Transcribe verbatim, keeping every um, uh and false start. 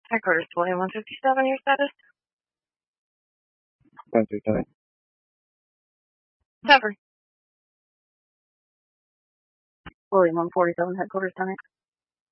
Headquarters twenty-one fifty-seven, your status? One three seven. Cover. William one forty-seven, headquarters ten X.